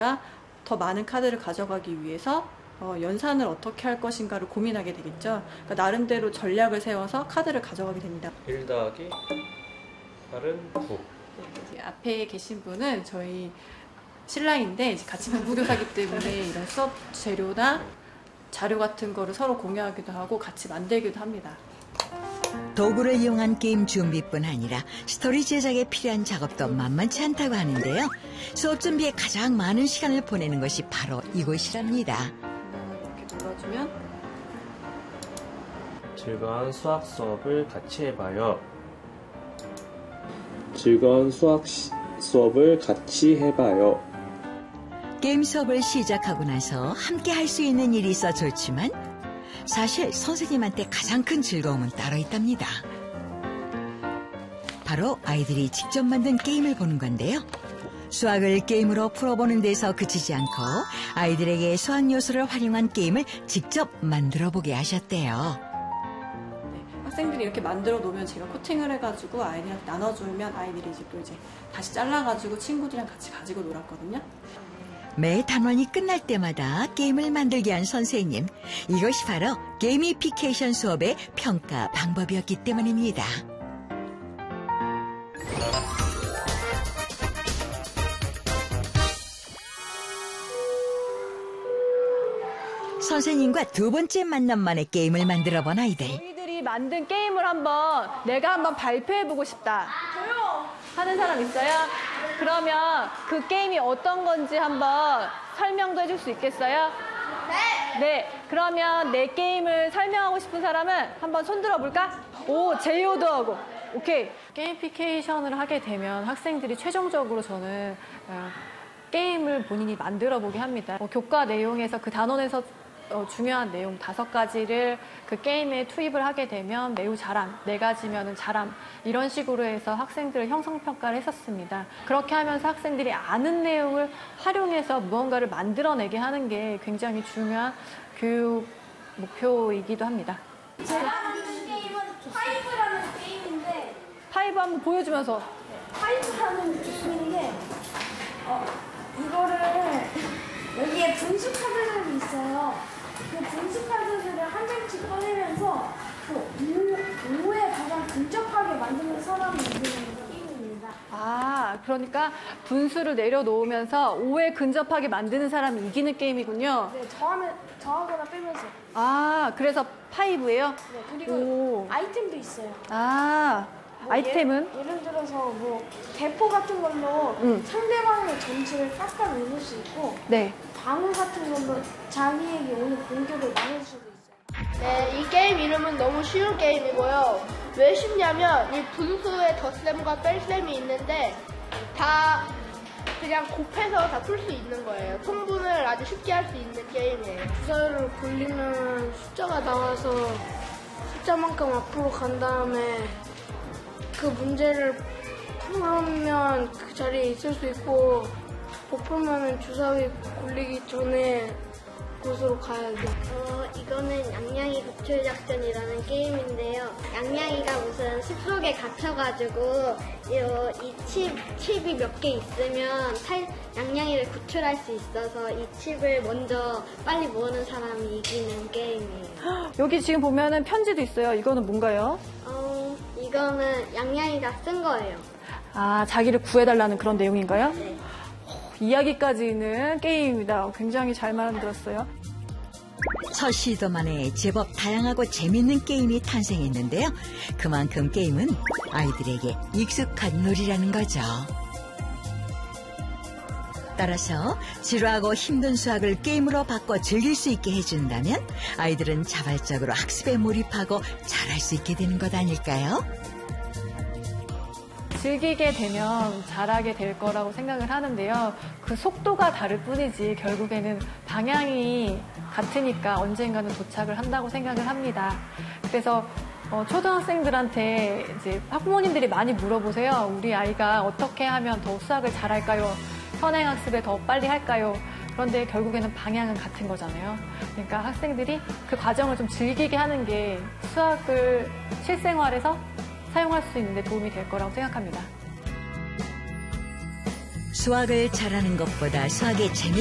더 많은 카드를 가져가기 위해서 연산을 어떻게 할 것인가를 고민하게 되겠죠. 그러니까 나름대로 전략을 세워서 카드를 가져가게 됩니다. 1 더하기 8은 9. 앞에 계신 분은 저희 신랑인데 이제 같이 부부교사기 때문에 이런 수업 재료나 자료 같은 거를 서로 공유하기도 하고 같이 만들기도 합니다. 도구를 이용한 게임 준비뿐 아니라 스토리 제작에 필요한 작업도 만만치 않다고 하는데요. 수업 준비에 가장 많은 시간을 보내는 것이 바로 이곳이랍니다. 이렇게 눌러주면 즐거운 수학 수업을 같이 해봐요. 즐거운 수학 수업을 같이 해봐요. 게임 수업을 시작하고 나서 함께 할 수 있는 일이 있어 좋지만 사실 선생님한테 가장 큰 즐거움은 따로 있답니다. 바로 아이들이 직접 만든 게임을 보는 건데요. 수학을 게임으로 풀어보는 데서 그치지 않고 아이들에게 수학 요소를 활용한 게임을 직접 만들어 보게 하셨대요. 학생들이 이렇게 만들어 놓으면 제가 코팅을 해가지고 아이들한테 나눠주면 아이들이 이제 또 다시 잘라가지고 친구들이랑 같이 가지고 놀았거든요. 매 단원이 끝날 때마다 게임을 만들게 한 선생님. 이것이 바로 게이미피케이션 수업의 평가 방법이었기 때문입니다. 선생님과 두 번째 만남 만에 게임을 만들어 본 아이들. 저희들이 만든 게임을 내가 한번 발표해보고 싶다. 저요! 하는 사람 있어요? 그러면 그 게임이 어떤 건지 한번 설명도 해줄 수 있겠어요? 네! 네, 그러면 내 게임을 설명하고 싶은 사람은 한번 손 들어볼까? 오, 제이호도 하고. 오케이. 게임피케이션을 하게 되면 학생들이 최종적으로 저는 게임을 본인이 만들어 보게 합니다. 교과 내용에서 그 단원에서 중요한 내용 5가지를 그 게임에 투입을 하게 되면 매우 잘함, 4가지면은 잘함 이런 식으로 해서 학생들을 형성평가를 했었습니다. 그렇게 하면서 학생들이 아는 내용을 활용해서 무언가를 만들어내게 하는 게 굉장히 중요한 교육 목표이기도 합니다. 제가 하는 게임은 파이브라는 게임인데 파이브 한번 보여주면서. 파이브라는 게임인데 이거를 여기에 분수 카드들이 있어요. 그 분수 카드들을 한 장씩 꺼내면서 그 5에 가장 근접하게 만드는 사람이 이기는 게임입니다. 아, 그러니까 분수를 내려놓으면서 5에 근접하게 만드는 사람이 이기는 게임이군요. 네, 더하거나 빼면서. 아, 그래서 파이브예요? 네, 그리고 오. 아이템도 있어요. 아, 아이템은? 예를 들어서 뭐 대포 같은 걸로 상대방의 전체를 깎아내릴 수 있고 네. 방울 같은 걸로 자기에게 오는 공격을 막을 수도 있어요. 네, 이 게임 이름은 너무 쉬운 게임이고요. 왜 쉽냐면 이 분수에 덧셈과 뺄셈이 있는데 다 그냥 곱해서 다 풀 수 있는 거예요. 통분을 아주 쉽게 할 수 있는 게임이에요. 주사위를 굴리면 숫자가 나와서 숫자만큼 앞으로 간 다음에 그 문제를 풀면 그 자리에 있을 수 있고 못 풀면 주사위 굴리기 전에 곳으로 가야 돼. 이거는 양양이 구출 작전이라는 게임인데요. 양양이가 무슨 숲속에 갇혀가지고 이 칩이 몇 개 있으면 양양이를 구출할 수 있어서 이 칩을 먼저 빨리 모으는 사람이 이기는 게임이에요. 여기 지금 보면은 편지도 있어요. 이거는 뭔가요? 이거는 양양이가 쓴 거예요. 아, 자기를 구해달라는 그런 내용인가요? 네. 이야기까지 있는 게임입니다. 굉장히 잘 만들었어요. 첫 시도 만에 제법 다양하고 재밌는 게임이 탄생했는데요. 그만큼 게임은 아이들에게 익숙한 놀이라는 거죠. 따라서 지루하고 힘든 수학을 게임으로 바꿔 즐길 수 있게 해준다면 아이들은 자발적으로 학습에 몰입하고 잘할 수 있게 되는 것 아닐까요? 즐기게 되면 잘하게 될 거라고 생각을 하는데요. 그 속도가 다를 뿐이지 결국에는 방향이 같으니까 언젠가는 도착을 한다고 생각을 합니다. 그래서 초등학생들한테 이제 학부모님들이 많이 물어보세요. 우리 아이가 어떻게 하면 더 수학을 잘할까요? 선행학습에 더 빨리 할까요? 그런데 결국에는 방향은 같은 거잖아요. 그러니까 학생들이 그 과정을 좀 즐기게 하는 게 수학을 실생활에서 사용할 수 있는 데 도움이 될 거라고 생각합니다. 수학을 잘하는 것보다 수학의 재미